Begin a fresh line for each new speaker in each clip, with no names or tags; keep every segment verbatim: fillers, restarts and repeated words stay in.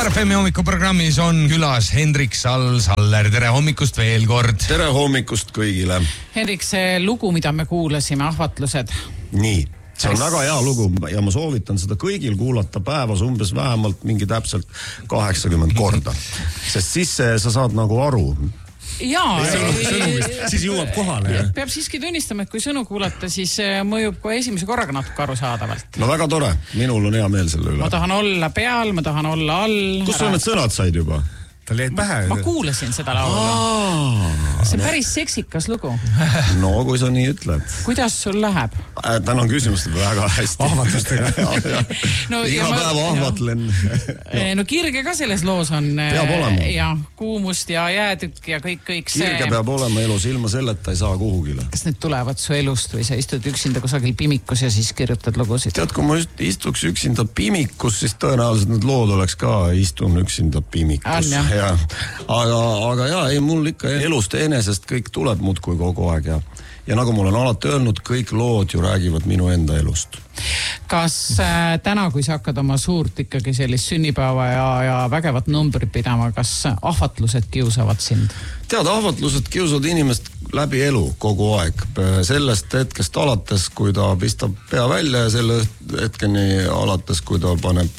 Star F M hommikuprogrammis on külas Hendrik Sall-Saller. Tere hommikust veel kord.
Tere hommikust kõigile.
Hendrik, see lugu, mida me kuulasime, Ahvatlused.
Nii, see on väga hea lugu ja ma soovitan seda kõigil kuulata päevas umbes vähemalt mingi täpselt kaheksakümmend korda. Sest siis sa saad nagu aru.
Jaa,
siis jõuab kohale.
Peab siiski tunnistama, et kui sõnu kuulata, siis mõjub ka esimese korraga natuke arusaadavalt.
No väga tore, minul on hea meel selle üle.
Ma tahan olla peal, ma tahan olla all.
Kus sul need sõnad said juba?
Tal jäid pähe.
Ma kuulasin seda laulu. See on päris seksikas lugu.
No, kui sa nii ütled.
Kuidas sul läheb?
Tänan küsimust väga hästi.
Ahvatlustega.
No,
Iga
ma,
päev ahvatlen.
No. no kirge ka selles loos on.
Peab olema.
Ja kuumust ja jäätükk ja kõik, kõik see.
Kirge peab olema elus, ilma selleta ei saa kuhugile.
Kas need tulevad su elust või sa istud üksinda kusagil pimikus ja siis kirjutad lugusid?
Tead, kui ma istuks üksinda pimikus, siis tõenäoliselt need lood oleks ka istun üksinda pimikus. Ja, aga, aga jaa, ei, mul ikka elust enesest kõik tuleb muudkui kogu aeg ja, ja nagu ma olen alati öelnud, kõik lood ju räägivad minu enda elust.
Kas äh, täna, kui sa hakkad oma suurt ikkagi sellist sünnipäeva ja, ja vägevat numbrit pidama, kas ahvatlused kiusavad sind?
Tead, ahvatlused kiusavad inimest läbi elu kogu aeg. Sellest hetkest alates, kui ta pistab pea välja ja selle hetkeni alates, kui ta paneb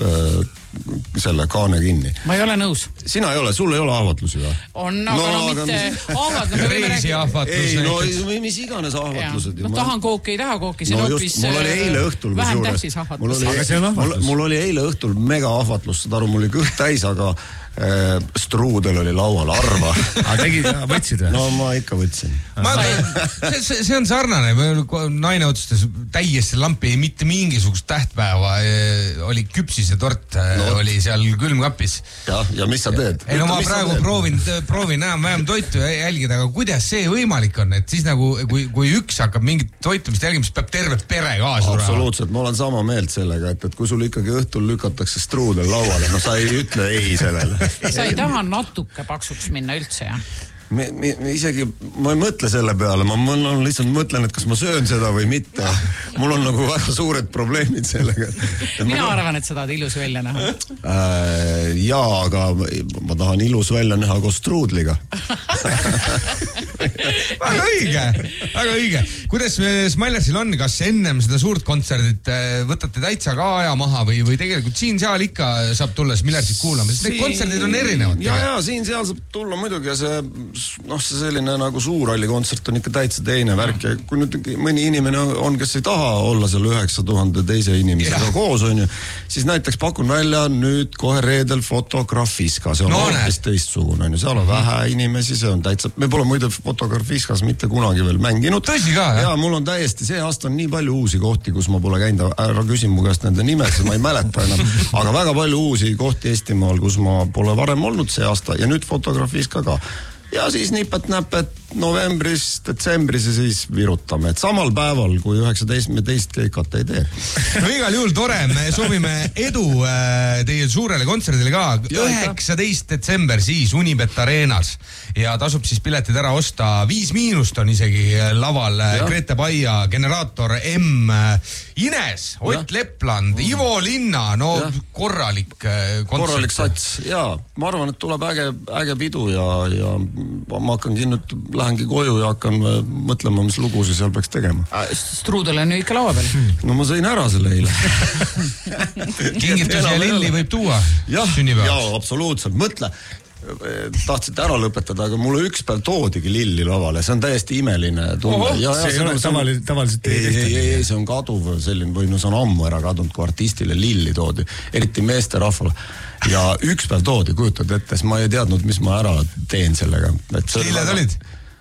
selle kaane kinni.
Ma ei ole nõus.
Sina ei ole, sul ei ole ahvatlusi või?
On, aga no, no mitte mis... ahvatlus.
Reisi ahvatlus.
Ei, no mis iganes ahvatlused.
No tahan kooki, ei taha kooki. See
no
on
just, mul oli eile õhtul
vähem tähtis ahvatlus.
Mul oli, mul, mul oli eile õhtul mega ahvatlus, seda aru, mul oli kõht täis, aga äh, struudel oli laual, arva.
Aga tegid, võtsid või?
No ma ikka võtsin.
Ma, see, see on sarnane. Naine otsustas täiesti lampi, mitte mingisugust tähtpäeva. Oli küpsise tort, no. Oli seal külmkapis.
Ja, ja mis sa teed?
Ei, no ma
mis
praegu proovin, proovin enam vähem toitu jälgida, aga kuidas see võimalik on? Et siis nagu, kui, kui üks hakkab mingit toitumist jälgima, siis peab terve pere kaasa.
Absoluutselt, ma olen sama meelt sellega, et, et kui sul ikkagi õhtul lükatakse struudel lauale, no sa ei ütle ei sellele.
Sa ei taha natuke paksuks minna üldse, jah?
Me, me, me isegi, ma ei mõtle selle peale, ma mõtlen, lihtsalt mõtlen, et kas ma söön seda või mitte. Mul on nagu väga suured probleemid sellega.
Mina ma... arvan, et sa tahad ilus välja näha.
Äh, jaa, aga ma tahan ilus välja näha koos struudliga.
Väga õige, väga õige. Kuidas Smilersil on, kas ennem seda suurt kontserdit võtate täitsa ka aja maha või, või tegelikult siin-seal ikka saab tulla Smilersit kuulama, sest need kontserdid on erinevad.
Ja, ja siin-seal saab tulla muidugi ja see noh, see selline nagu suuralli kontsert on ikka täitsa teine värk ja kui nüüd mõni inimene on, kes ei taha olla seal üheksa tuhande teise inimesega ja. Koos on ju, siis näiteks pakun välja nüüd kohe reedel Fotografiska, see on no, hoopis teistsugune on ju, seal on vähe inimesi, see on täitsa, me pole muide Fotografiskas mitte kunagi veel mänginud.
Tõsi ka, jah?
Ja mul on täiesti, see aasta on nii palju uusi kohti, kus ma pole käinud, ära küsin mu käest nende nimes, ma ei mäleta enam, aga väga palju uusi kohti Eestimaal, kus ma pole varem olnud see aasta ja nüüd Fotografiska ka. Ja siis nipet-näpet novembris, detsembris ja siis virutame. Et samal päeval, kui üheksateist me teist keikat ei tee.
No igal juhul tore, me soovime edu teie suurele kontserdile ka. üheksateist detsember siis Unibet Arenas ja tasub siis piletid ära osta. Viis miinust on isegi laval ja. Grete Paia, Generaator M, Ines, Ott ja. Lepland, Ivo Linna, no ja. Korralik kontsert.
Korralik sats, jaa. Ma arvan, et tuleb äge, äge pidu ja, ja ma hakkangi nüüd lähengi koju ja hakkan mõtlema, mis lugusi seal peaks tegema.
Struudel on ju ikka laua peal.
No ma sõin ära selle eile.
Kingitusi ja lilli võib tuua
sünnipäevaks. Jah, absoluutselt. Mõtle, tahtsite ära lõpetada, aga mulle üks päev toodigi lilli lavale. See on täiesti imeline tunne. Ja,
see ei ole tavaliselt, tavaliselt
ei, ei, ei, ei, see on kaduv selline, või no see on ammu ära kadunud, kui artistile lilli toodi. Eriti meeste rahvale. Ja üks päev toodi, kujutad ette, ma ei teadnud, mis ma ära teen sellega.
Lilled olid?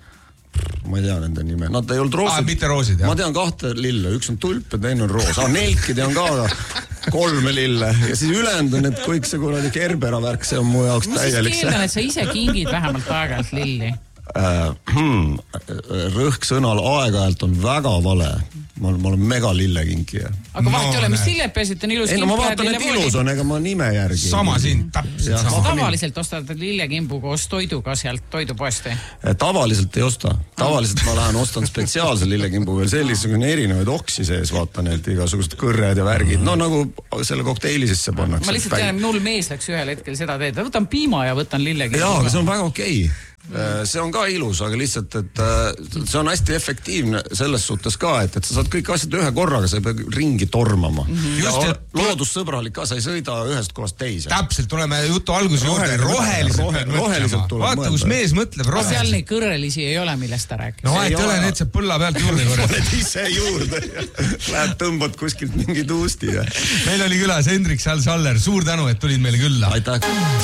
Ma ei tea nende nime. Nad ei olnud roosid.
Ah, mitte roosid, jah.
Ma tean kahte lille. Üks on tulp ja teine on roos. Ah, nelkide on ka kolme lille. Ja siis ülejäänud on, et kõik see kuradi Kerbera värk, see on mu jaoks täielik.
Ma siis keeldan, et sa ise kingid vähemalt aeg-ajalt lilli.
äh, rõhk sõnal aeg-ajalt on väga vale. Ma, ma olen mega lillekinkija.
Aga vahet
No,
ei ole, mis
näed.
lilled peasid, et on ilus
Ei, no
kimp.
ma vaatan, et ilus on, ega ma nime järgi.
Sama siin, täpselt
Jah.
sama.
Tavaliselt ostad lillekimbu koos toiduga sealt toidupoest.
Tavaliselt ei osta. Tavaliselt ma lähen ostan spetsiaalse lillekimbu veel sellisugune erinevaid oksi sees, vaatan, et igasugused kõrred ja värgid. No nagu selle kokteili sisse pannakse.
Ma lihtsalt tean, mul mees läks ühel hetkel seda teed. Võtan piima ja võtan lillekimbu.
Jaa, aga see on väga okei. See on ka ilus, aga lihtsalt, et see on hästi efektiivne selles suhtes ka, et, et sa saad kõik asjad ühe korraga, sa ei pea ringi tormama. Mm-hmm. Ja
Just, et-
loodussõbralik ka, sa ei sõida ühest kohast teise.
Täpselt, tuleme jutu alguse juurde.
Roheline-
Roheliselt,
rohe-
pead
roheliselt
mõtlema.
tuleb
Vaata, kus
mõelda.
mees mõtleb
Seal
roheliselt.
neid kõrrelisi ei ole, millest ta rääkis.
No
Ei
vahet ei ole,
ole.
need saab põlla pealt juurde korjata.
Oled ise juurde ja lähed tõmbad kuskilt mingi tuusti. Ja...
Meil oli külas Hendrik Sall-Saller, suur tänu, et tulid meile külla.
Aitäh!